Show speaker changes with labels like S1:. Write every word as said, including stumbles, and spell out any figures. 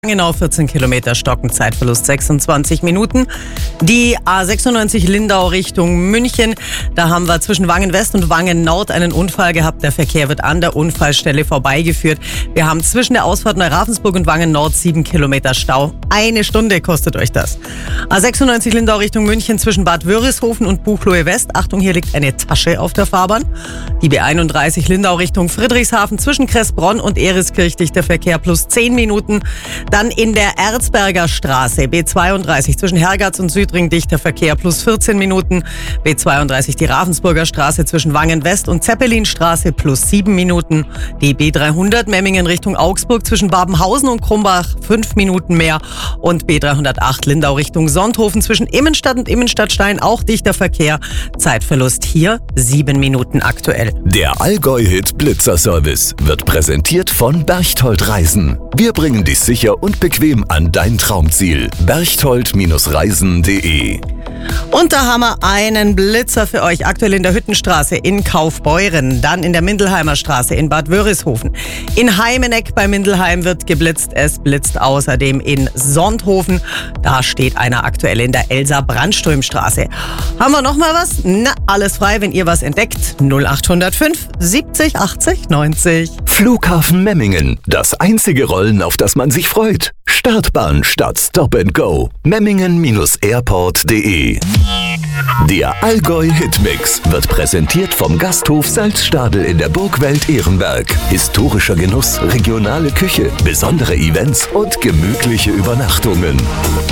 S1: Genau vierzehn Kilometer Stocken, Zeitverlust sechsundzwanzig Minuten. Die A sechsundneunzig Lindau Richtung München, da haben wir zwischen Wangen West und Wangen Nord einen Unfall gehabt. Der Verkehr wird an der Unfallstelle vorbeigeführt. Wir haben zwischen der Ausfahrt Neuravenspurg und Wangen Nord sieben Kilometer Stau. Eine Stunde kostet euch das. A sechsundneunzig Lindau Richtung München zwischen Bad Wörishofen und Buchloe West. Achtung, hier liegt eine Tasche auf der Fahrbahn. Die B einunddreißig Lindau Richtung Friedrichshafen zwischen Kressbronn und Eriskirch dicht der Verkehr plus zehn Minuten. Dann in der Erzberger Straße, B zweiunddreißig, zwischen Hergatz und Südring dichter Verkehr plus vierzehn Minuten. B zweiunddreißig, die Ravensburger Straße zwischen Wangen West und Zeppelinstraße plus sieben Minuten. Die B dreihundert Memmingen Richtung Augsburg zwischen Babenhausen und Krumbach fünf Minuten mehr. Und B dreihundertacht Lindau Richtung Sonthofen zwischen Immenstadt und Immenstadtstein auch dichter Verkehr. Zeitverlust hier sieben Minuten aktuell.
S2: Der Allgäu-Hit Blitzer Service wird präsentiert von Berchtold Reisen. Wir bringen dich sicher und bequem an dein Traumziel. berchtold Reisen punkt de.
S1: Und da haben wir einen Blitzer für euch. Aktuell in der Hüttenstraße in Kaufbeuren, dann in der Mindelheimer Straße in Bad Wörishofen. In Heimeneck bei Mindelheim wird geblitzt. Es blitzt außerdem in Sonthofen. Da steht einer aktuell in der Elsa-Brandström-Straße. Haben wir noch mal was? Na, alles frei, wenn ihr was entdeckt. null acht null fünf siebzig achtzig neunzig.
S2: Flughafen Memmingen. Das einzige Rollen, auf das man sich freut. Startbahn statt Stop and Go. Memmingen Airport punkt de. Der Allgäu-Hitmix wird präsentiert vom Gasthof Salzstadel in der Burgwelt Ehrenberg. Historischer Genuss, regionale Küche, besondere Events und gemütliche Übernachtungen.